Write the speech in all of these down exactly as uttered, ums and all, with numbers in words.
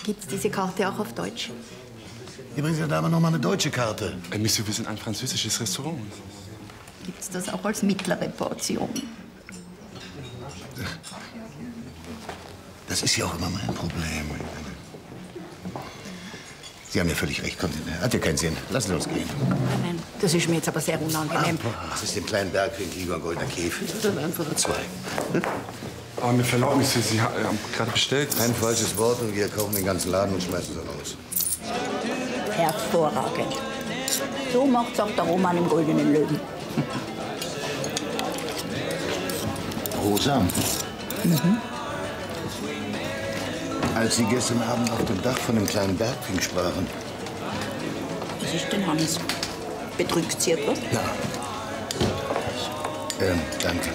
Gibt's diese Karte auch auf Deutsch? Hier bringen Sie da aber noch mal eine deutsche Karte. Äh, Monsieur, wir sind ein französisches Restaurant. Gibt's das auch als mittlere Portion? Das ist ja auch immer mein Problem. Sie haben ja völlig recht. Kommt, hat ja keinen Sinn. Lassen Sie uns gehen. Nein, nein, das ist mir jetzt aber sehr unangenehm. Ach, das ist dem kleinen Bergwind lieber ein goldener Käfig. Dann einfach zwei. Hm? Aber mir verlauten, Monsieur, Sie ha- haben gerade bestellt. Ein falsches Wort und wir kaufen den ganzen Laden und schmeißen sie raus. Hervorragend. So macht's auch der Roman im Goldenen Löwen. Rosa. Mhm. Als Sie gestern Abend auf dem Dach von dem kleinen Bergwind sprachen. Was ist denn, Hannes? Betrügt Sie etwas? Ja. Ähm, danke.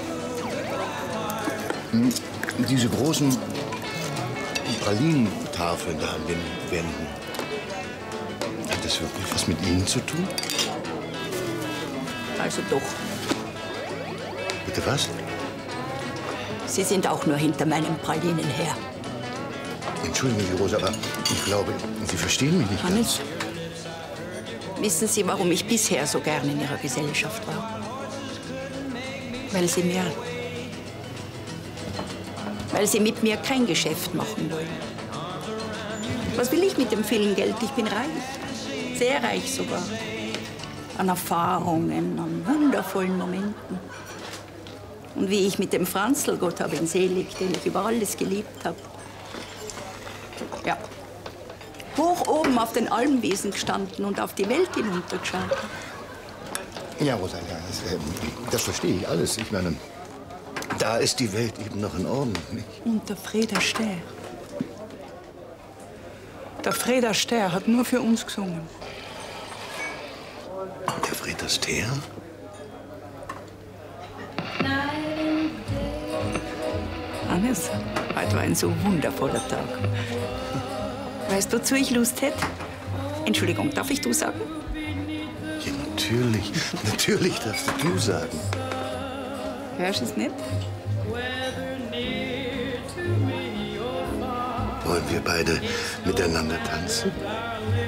Hm, diese großen Pralinentafeln da an den Wänden. Hat das wirklich was mit Ihnen zu tun? Also doch. Bitte was? Sie sind auch nur hinter meinen Pralinen her. Entschuldigen Sie, Rosa, aber ich glaube, Sie verstehen mich nicht Hannes, wissen Sie, warum ich bisher so gern in Ihrer Gesellschaft war? Weil Sie mir... Weil Sie mit mir kein Geschäft machen wollen. Was will ich mit dem vielen Geld? Ich bin reich. Sehr reich sogar. An Erfahrungen, an wundervollen Momenten. Und wie ich mit dem Franzl, Gott hab ihn selig, den ich über alles geliebt habe. Ja. Hoch oben auf den Almwiesen gestanden und auf die Welt hinuntergeschaut. Ja, Rosa, ja, das, äh, das verstehe ich alles. Ich meine, da ist die Welt eben noch in Ordnung, nicht? Und der Freda Ster. Der Freda Ster hat nur für uns gesungen. Der Freda Ster? Hannes, heute war ein so wundervoller Tag. Weißt du, wozu ich Lust hätte? Entschuldigung, darf ich du sagen? Ja, natürlich. Natürlich darfst du du sagen. Hörst du es nicht? Wollen wir beide miteinander tanzen?